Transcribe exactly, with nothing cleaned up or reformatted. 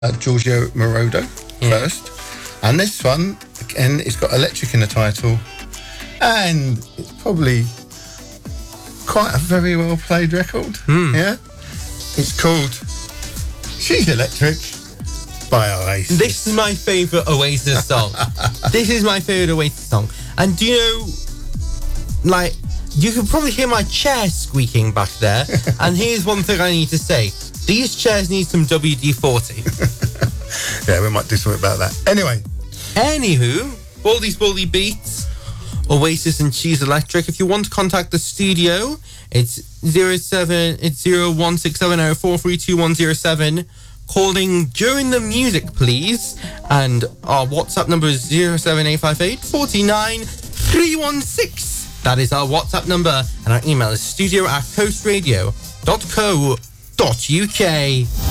uh, Giorgio Moroder yeah. first. And this one, again, it's got electric in the title. And it's probably quite a very well played record. Mm. Yeah. It's called She's Electric by Oasis. This is my favourite Oasis song. This is my favourite Oasis song. And do you know, like, you can probably hear my chair squeaking back there. And here's one thing I need to say. These chairs need some W D forty. Yeah, we might do something about that. Anyway. Anywho, Baldy's Baldy Beats, Oasis and She's Electric. If you want to contact the studio, it's zero seven it's zero one six seven zero four three two one zero seven. Calling during the music, please. And our WhatsApp number is zero seven eight five eight four nine three one six. That is our WhatsApp number. And our email is studio at coastradio dot co dot uk.